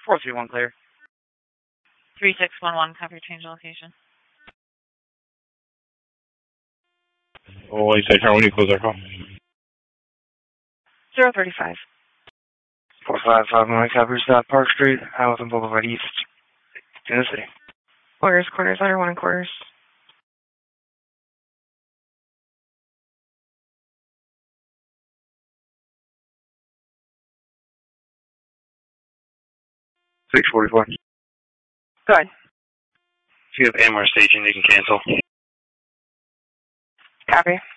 431 clear. 3611, copy, change location. Oh, you say, Carl, when you close our call? 035. 4559 covers Park Street, Hamilton Boulevard East, in the city. Quarters, under 1 quarters. $644. Go ahead. If you have Amherst station, you can cancel. Copy.